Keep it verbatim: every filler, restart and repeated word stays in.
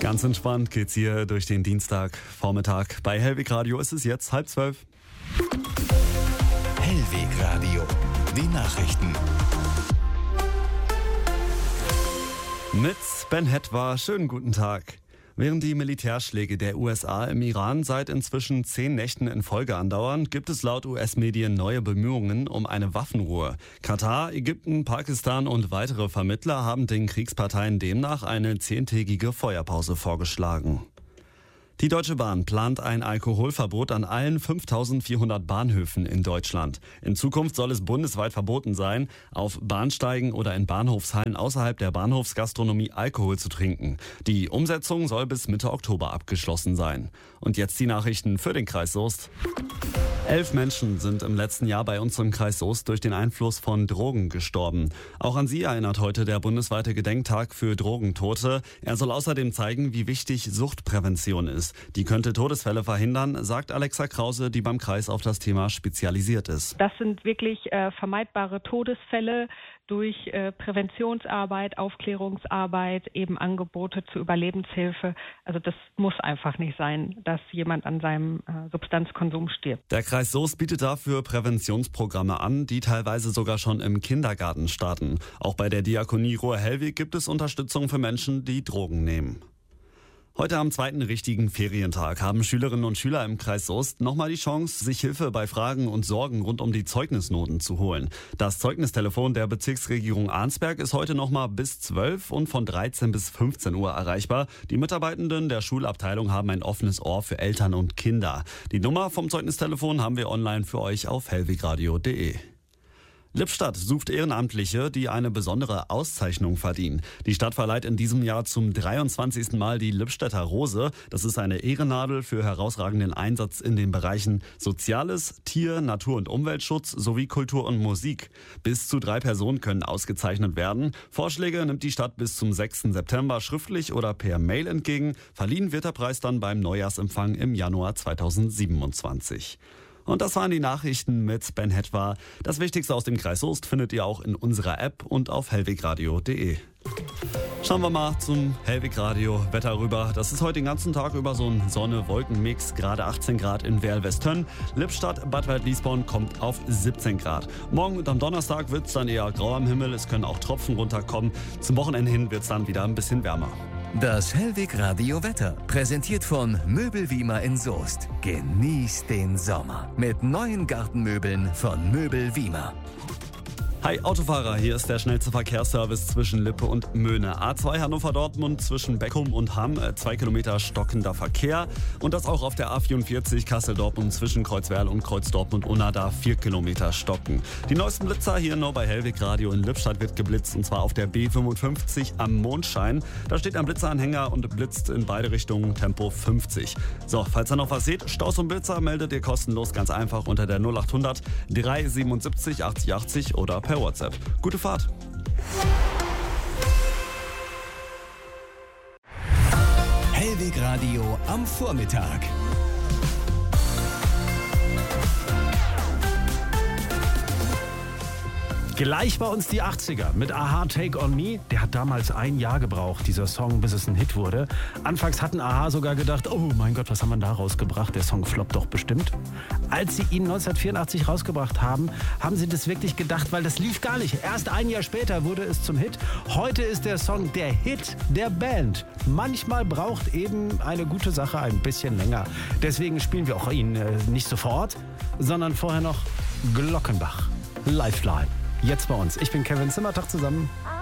Ganz entspannt geht's hier durch den Dienstagvormittag. Bei Hellweg Radio ist es jetzt halb zwölf. Hellweg Radio, die Nachrichten. Mit Ben Hetwa, schönen guten Tag. Während die Militärschläge der U S A im Iran seit inzwischen zehn Nächten in Folge andauern, gibt es laut U S-Medien neue Bemühungen um eine Waffenruhe. Katar, Ägypten, Pakistan und weitere Vermittler haben den Kriegsparteien demnach eine zehntägige Feuerpause vorgeschlagen. Die Deutsche Bahn plant ein Alkoholverbot an allen fünftausendvierhundert Bahnhöfen in Deutschland. In Zukunft soll es bundesweit verboten sein, auf Bahnsteigen oder in Bahnhofshallen außerhalb der Bahnhofsgastronomie Alkohol zu trinken. Die Umsetzung soll bis Mitte Oktober abgeschlossen sein. Und jetzt die Nachrichten für den Kreis Soest. Elf Menschen sind im letzten Jahr bei uns im Kreis Soest durch den Einfluss von Drogen gestorben. Auch an sie erinnert heute der bundesweite Gedenktag für Drogentote. Er soll außerdem zeigen, wie wichtig Suchtprävention ist. Die könnte Todesfälle verhindern, sagt Alexa Krause, die beim Kreis auf das Thema spezialisiert ist. Das sind wirklich äh, vermeidbare Todesfälle durch äh, Präventionsarbeit, Aufklärungsarbeit, eben Angebote zur Überlebenshilfe. Also das muss einfach nicht sein, dass jemand an seinem äh, Substanzkonsum stirbt. Der Kreis Soest bietet dafür Präventionsprogramme an, die teilweise sogar schon im Kindergarten starten. Auch bei der Diakonie Ruhr-Hellweg gibt es Unterstützung für Menschen, die Drogen nehmen. Heute am zweiten richtigen Ferientag haben Schülerinnen und Schüler im Kreis Soest nochmal die Chance, sich Hilfe bei Fragen und Sorgen rund um die Zeugnisnoten zu holen. Das Zeugnistelefon der Bezirksregierung Arnsberg ist heute nochmal bis zwölf und von dreizehn bis fünfzehn Uhr erreichbar. Die Mitarbeitenden der Schulabteilung haben ein offenes Ohr für Eltern und Kinder. Die Nummer vom Zeugnistelefon haben wir online für euch auf hellwegradio punkt de. Lippstadt sucht Ehrenamtliche, die eine besondere Auszeichnung verdienen. Die Stadt verleiht in diesem Jahr zum dreiundzwanzigsten Mal die Lippstädter Rose. Das ist eine Ehrennadel für herausragenden Einsatz in den Bereichen Soziales, Tier-, Natur- und Umweltschutz sowie Kultur und Musik. Bis zu drei Personen können ausgezeichnet werden. Vorschläge nimmt die Stadt bis zum sechsten September schriftlich oder per Mail entgegen. Verliehen wird der Preis dann beim Neujahrsempfang im Januar zweitausendsiebenundzwanzig. Und das waren die Nachrichten mit Ben Hetwa. Das Wichtigste aus dem Kreis Soest findet ihr auch in unserer App und auf hellwegradio punkt de. Schauen wir mal zum Hellwegradio Wetter rüber. Das ist heute den ganzen Tag über so ein Sonne-Wolken-Mix. Gerade achtzehn Grad in Werl-Westtönn. Lippstadt, Bad Waldliesborn kommt auf siebzehn Grad. Morgen und am Donnerstag wird es dann eher grau am Himmel. Es können auch Tropfen runterkommen. Zum Wochenende hin wird es dann wieder ein bisschen wärmer. Das Hellweg Radio Wetter, präsentiert von Möbelwiemer in Soest. Genießt den Sommer mit neuen Gartenmöbeln von Möbelwiemer. Hi Autofahrer, hier ist der schnellste Verkehrsservice zwischen Lippe und Möhne. A zwei Hannover-Dortmund zwischen Beckum und Hamm, zwei Kilometer stockender Verkehr. Und das auch auf der A vierundvierzig Kassel-Dortmund zwischen Kreuzwerl und Kreuzdortmund-Unna, vier Kilometer stocken. Die neuesten Blitzer hier nur bei Hellweg Radio in Lippstadt wird geblitzt, und zwar auf der B fünfundfünfzig am Mondschein. Da steht ein Blitzeranhänger und blitzt in beide Richtungen Tempo fünfzig. So, falls ihr noch was seht, Staus und Blitzer meldet ihr kostenlos ganz einfach unter der null achthundert dreihundertsiebenundsiebzig achtzig achtzig oder per WhatsApp. Gute Fahrt! Hellweg Radio am Vormittag. Gleich bei uns die achtziger mit Aha, Take On Me. Der hat damals ein Jahr gebraucht, dieser Song, bis es ein Hit wurde. Anfangs hatten Aha sogar gedacht, oh mein Gott, was haben wir da rausgebracht? Der Song floppt doch bestimmt. Als sie ihn neunzehnhundertvierundachtzig rausgebracht haben, haben sie das wirklich gedacht, weil das lief gar nicht. Erst ein Jahr später wurde es zum Hit. Heute ist der Song der Hit der Band. Manchmal braucht eben eine gute Sache ein bisschen länger. Deswegen spielen wir auch ihn äh, nicht sofort, sondern vorher noch Glockenbach. Lifeline. Jetzt bei uns. Ich bin Kevin Zimmer. Tag zusammen.